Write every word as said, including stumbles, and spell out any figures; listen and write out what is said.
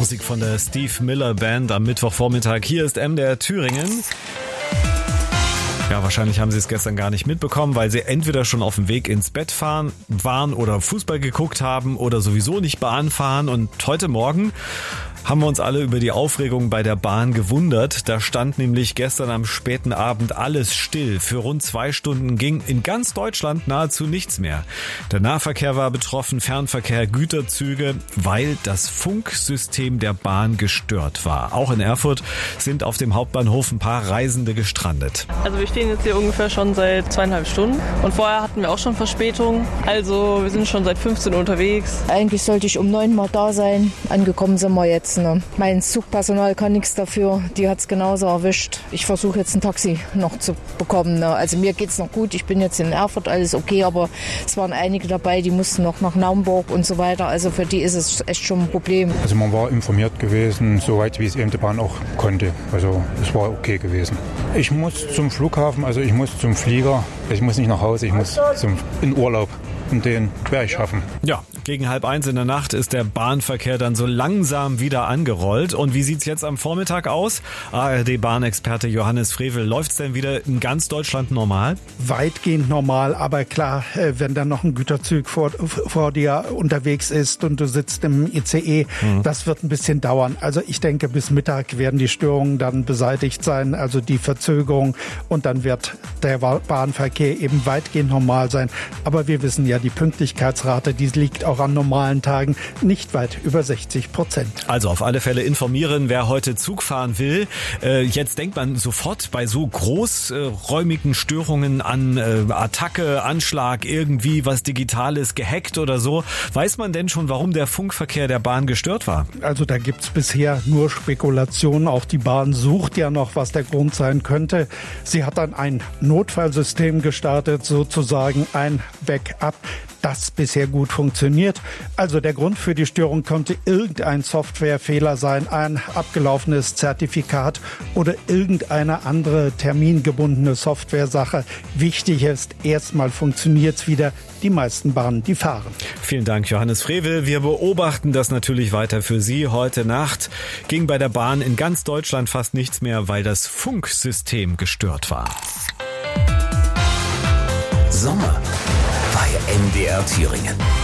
Musik von der Steve Miller Band am Mittwochvormittag. Hier ist M D R Thüringen. Ja, wahrscheinlich haben Sie es gestern gar nicht mitbekommen, weil Sie entweder schon auf dem Weg ins Bett fahren waren oder Fußball geguckt haben oder sowieso nicht Bahn fahren. Und heute Morgen haben wir uns alle über die Aufregung bei der Bahn gewundert. Da stand nämlich gestern am späten Abend alles still. Für rund zwei Stunden ging in ganz Deutschland nahezu nichts mehr. Der Nahverkehr war betroffen, Fernverkehr, Güterzüge, weil das Funksystem der Bahn gestört war. Auch in Erfurt sind auf dem Hauptbahnhof ein paar Reisende gestrandet. Also wir stehen jetzt hier ungefähr schon seit zweieinhalb Stunden und vorher hatten wir auch schon Verspätung. Also wir sind schon seit fünfzehn Uhr unterwegs. Eigentlich sollte ich um neun mal da sein. Angekommen sind wir jetzt. Ne? Mein Zugpersonal kann nichts dafür. Die hat es genauso erwischt. Ich versuche jetzt ein Taxi noch zu bekommen. Ne? Also mir geht es noch gut. Ich bin jetzt in Erfurt, alles okay. Aber es waren einige dabei, die mussten noch nach Naumburg und so weiter. Also für die ist es echt schon ein Problem. Also man war informiert gewesen, soweit wie es eben die Bahn auch konnte. Also es war okay gewesen. Ich muss zum Flughafen, also ich muss zum Flieger. Ich muss nicht nach Hause, ich muss zum, in Urlaub. Und den werde ich schaffen. Ja, gegen halb eins in der Nacht ist der Bahnverkehr dann so langsam wieder angerollt. Und wie sieht's jetzt am Vormittag aus? A R D-Bahnexperte Johannes Frevel, läuft's denn wieder in ganz Deutschland normal? Weitgehend normal, aber klar, wenn dann noch ein Güterzug vor, vor dir unterwegs ist und du sitzt im I C E, mhm. das wird ein bisschen dauern. Also ich denke, bis Mittag werden die Störungen dann beseitigt sein, also die Verzögerung, und dann wird der Bahnverkehr eben weitgehend normal sein. Aber wir wissen ja, die Pünktlichkeitsrate, die liegt auch an normalen Tagen nicht weit über sechzig Prozent. Also auf alle Fälle informieren, wer heute Zug fahren will. Äh, jetzt denkt man sofort bei so großräumigen Störungen an äh, Attacke, Anschlag, irgendwie was Digitales, gehackt oder so. Weiß man denn schon, warum der Funkverkehr der Bahn gestört war? Also da gibt's bisher nur Spekulationen. Auch die Bahn sucht ja noch, was der Grund sein könnte. Sie hat dann ein Notfallsystem gestartet, sozusagen ein Backup, das bisher gut funktioniert. Also der Grund für die Störung könnte irgendein Softwarefehler sein, ein abgelaufenes Zertifikat oder irgendeine andere termingebundene Softwaresache. Wichtig ist, erstmal funktioniert es wieder. Die meisten Bahnen, die fahren. Vielen Dank, Johannes Frevel. Wir beobachten das natürlich weiter für Sie. Heute Nacht ging bei der Bahn in ganz Deutschland fast nichts mehr, weil das Funksystem gestört war. Sommer bei M D R Thüringen.